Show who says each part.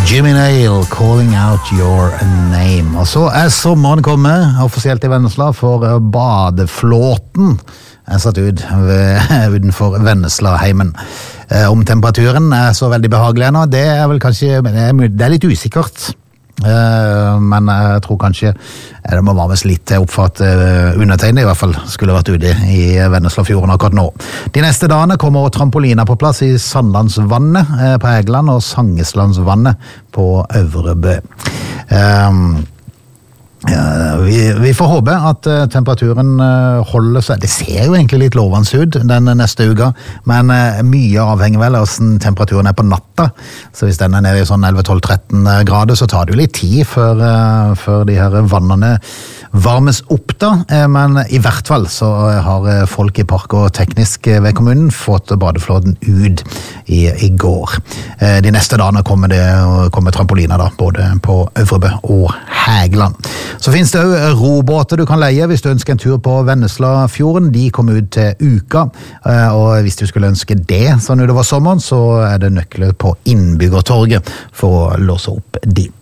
Speaker 1: Jimmy Nail, Calling Out Your Name. Og så sommeren kommet, offisielt i Vennesla, for badeflåten satt ut utenfor Venneslaheimen. Om temperaturen så veldig behagelig nå, det vel kanskje, det litt usikkert. Men jeg tror kanskje det må være litt til å oppfatte undertegnet i hvert fall skulle vært ute i Venneslafjorden akkurat nå. De neste dagene kommer trampoliner på plass i Sandlandsvannet på Hægeland og Sangeslandsvannet på Øvrebø. Vi får håpe at temperaturen holder seg. Det ser jo egentlig litt lovende ut den neste uka, men mye avhenger vel av hvordan temperaturen på natta. Så hvis den nede i sånn 11-12-13 grader, så tar det jo litt tid før de her vannene varmes opp da. Men i hvert fall så har folk i Park og Teknisk ved kommunen fått badeflåten ut i går. De neste dagene kommer trampoliner da, både på Øvrebø og Hægeland. Så finnes det også robåter du kan leie hvis du ønsker en tur på Venneslafjorden. De kommer ut til uka, og hvis du skulle ønske det sånn det var sommeren, så det nøkler på Innbyggertorget for å låse opp de.